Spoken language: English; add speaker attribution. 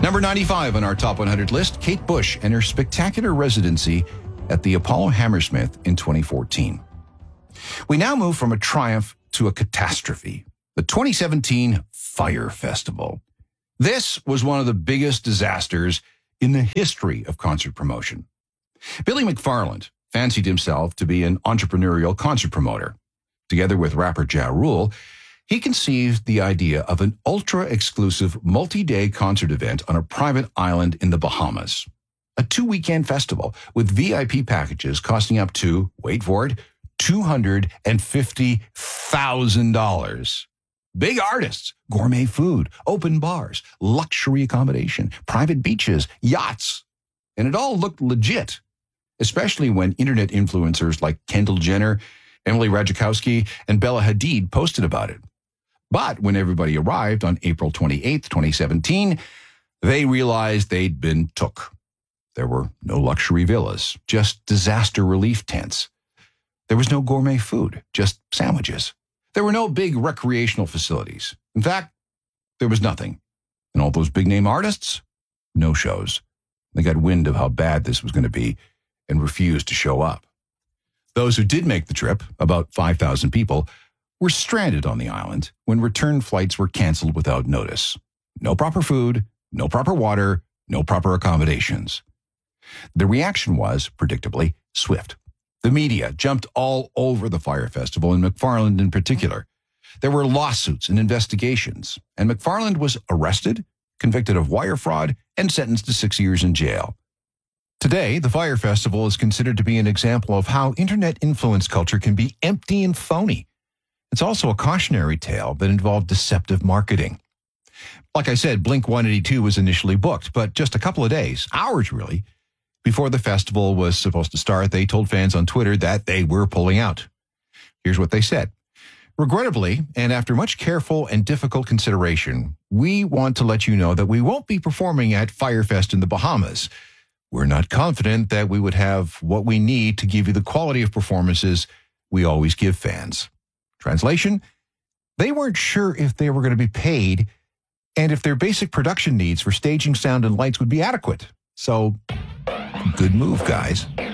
Speaker 1: Number 95 on our top 100 list, Kate Bush and her spectacular residency at the Apollo Hammersmith in 2014. We now move from a triumph to a catastrophe, the 2017 Fyre Festival. This was one of the biggest disasters in the history of concert promotion. Billy McFarland fancied himself to be an entrepreneurial concert promoter. Together with rapper Ja Rule, he conceived the idea of an ultra-exclusive multi-day concert event on a private island in the Bahamas. A 2-weekend festival with VIP packages costing up to, wait for it, $250,000. Big artists, gourmet food, open bars, luxury accommodation, private beaches, yachts. And it all looked legit, especially when internet influencers like Kendall Jenner, Emily Ratajkowski, and Bella Hadid posted about it. But when everybody arrived on April 28th, 2017, they realized they'd been took. There were no luxury villas, just disaster relief tents. There was no gourmet food, just sandwiches. There were no big recreational facilities. In fact, there was nothing. And all those big-name artists? No shows. They got wind of how bad this was going to be and refused to show up. Those who did make the trip, about 5,000 people, were stranded on the island when return flights were canceled without notice. No proper food, no proper water, no proper accommodations. The reaction was, predictably, swift. The media jumped all over the Fyre Festival, and McFarland in particular. There were lawsuits and investigations, and McFarland was arrested, convicted of wire fraud, and sentenced to 6 years in jail. Today, the Fyre Festival is considered to be an example of how internet influence culture can be empty and phony. It's also a cautionary tale that involved deceptive marketing. Like I said, Blink-182 was initially booked, but just a couple of days, hours really, before the festival was supposed to start, they told fans on Twitter that they were pulling out. Here's what they said. Regrettably, and after much careful and difficult consideration, we want to let you know that we won't be performing at Fyre Fest in the Bahamas. We're not confident that we would have what we need to give you the quality of performances we always give fans. Translation, they weren't sure if they were going to be paid and if their basic production needs for staging, sound, and lights would be adequate. So, good move, guys.